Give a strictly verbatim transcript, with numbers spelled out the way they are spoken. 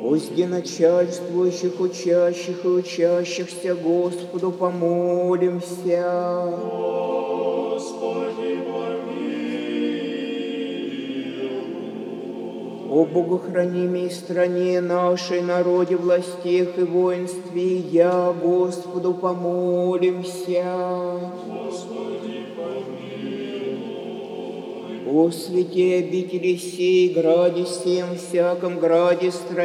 Озди начальствующих, учащих и учащихся Господу помолимся. Господи, О богохранимой стране нашей, народе, властях и воинстве, я Господу помолимся. Господи, помилуй. О святе обители сей, граде всем, всяком граде, стране,